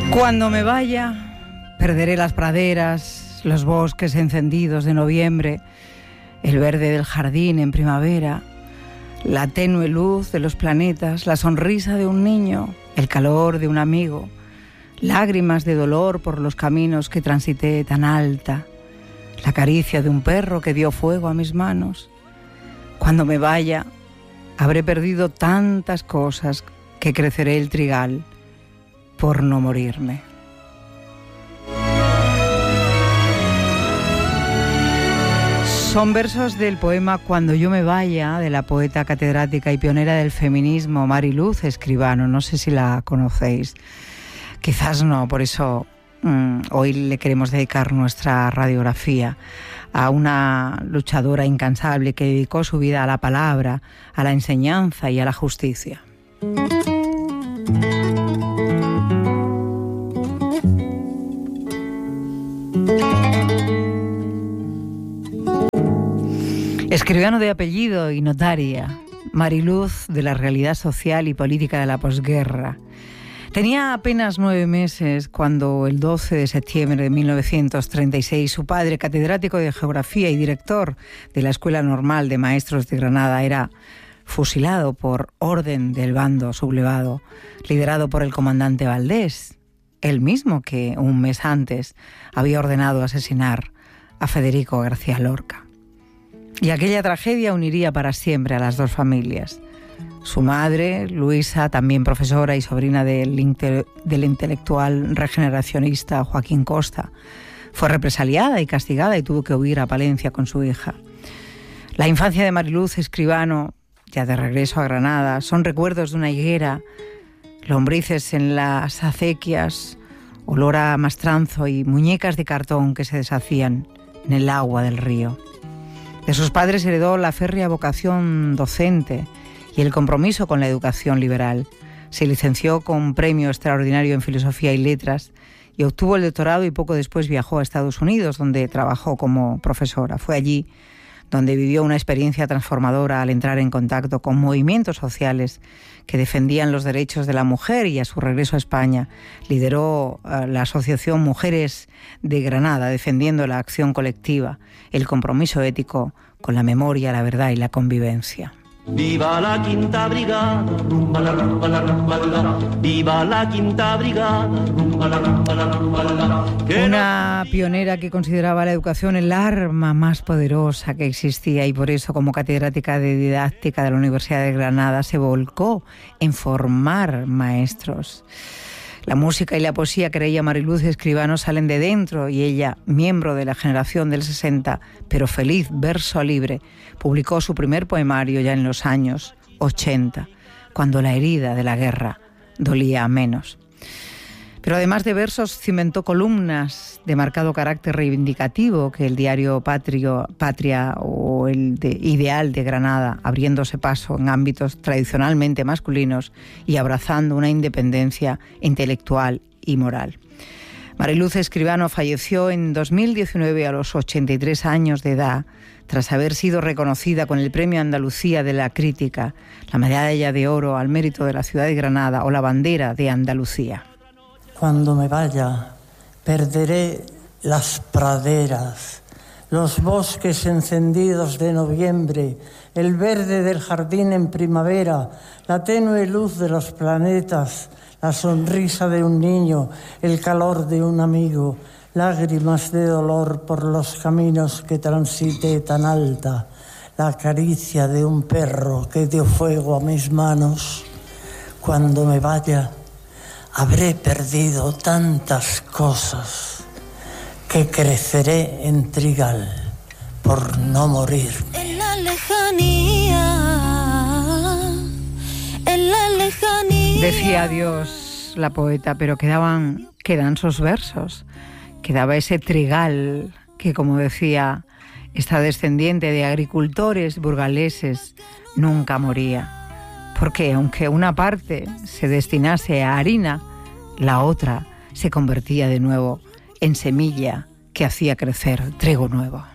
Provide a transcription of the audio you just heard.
Cuando me vaya, perderé las praderas, los bosques encendidos de noviembre, el verde del jardín en primavera, la tenue luz de los planetas, la sonrisa de un niño, el calor de un amigo, lágrimas de dolor por los caminos que transité tan alta, la caricia de un perro que dio fuego a mis manos. Cuando me vaya, habré perdido tantas cosas que creceré el trigal por no morirme. Son versos del poema Cuando yo me vaya, de la poeta catedrática y pionera del feminismo Mariluz Escribano. No sé si la conocéis, quizás no, por eso hoy le queremos dedicar nuestra radiografía a una luchadora incansable que dedicó su vida a la palabra, a la enseñanza y a la justicia. Escribano de apellido y notaria, Mariluz de la realidad social y política de la posguerra. Tenía apenas 9 meses cuando el 12 de septiembre de 1936 su padre, catedrático de Geografía y director de la Escuela Normal de Maestros de Granada, era fusilado por orden del bando sublevado, liderado por el comandante Valdés, el mismo que un mes antes había ordenado asesinar a Federico García Lorca. Y aquella tragedia uniría para siempre a las dos familias. Su madre, Luisa, también profesora y sobrina del intelectual regeneracionista Joaquín Costa, fue represaliada y castigada y tuvo que huir a Palencia con su hija. La infancia de Mariluz Escribano, ya de regreso a Granada, son recuerdos de una higuera, lombrices en las acequias, olor a mastranzo y muñecas de cartón que se deshacían en el agua del río. De sus padres heredó la férrea vocación docente y el compromiso con la educación liberal. Se licenció con premio extraordinario en Filosofía y Letras y obtuvo el doctorado y poco después viajó a Estados Unidos, donde trabajó como profesora. Fue allí donde vivió una experiencia transformadora al entrar en contacto con movimientos sociales que defendían los derechos de la mujer, y a su regreso a España lideró la Asociación Mujeres de Granada, defendiendo la acción colectiva, el compromiso ético con la memoria, la verdad y la convivencia. Viva la quinta brigada, rumba la rumba la rumba la. Viva la quinta brigada, rumba la rumba la rumba la. Una pionera que consideraba la educación el arma más poderosa que existía, y por eso, como catedrática de didáctica de la Universidad de Granada, se volcó en formar maestros. La música y la poesía, creía Mariluz Escribano, salen de dentro, y ella, miembro de la generación del 60, pero feliz verso libre, publicó su primer poemario ya en los años 80, cuando la herida de la guerra dolía menos. Pero además de versos, cimentó columnas de marcado carácter reivindicativo que el diario Patria o el Ideal de Granada, abriéndose paso en ámbitos tradicionalmente masculinos y abrazando una independencia intelectual y moral. Mariluz Escribano falleció en 2019 a los 83 años de edad, tras haber sido reconocida con el Premio Andalucía de la Crítica, la Medalla de Oro al Mérito de la Ciudad de Granada o la Bandera de Andalucía. Cuando me vaya, perderé las praderas, los bosques encendidos de noviembre, el verde del jardín en primavera, la tenue luz de los planetas, la sonrisa de un niño, el calor de un amigo, lágrimas de dolor por los caminos que transité tan alta, la caricia de un perro que dio fuego a mis manos. Cuando me vaya, habré perdido tantas cosas que creceré en trigal por no morir. En la lejanía. Decía adiós la poeta, pero quedan sus versos. Quedaba ese trigal que, como decía esta descendiente de agricultores burgaleses, nunca moría. Porque aunque una parte se destinase a harina, la otra se convertía de nuevo en semilla que hacía crecer trigo nuevo.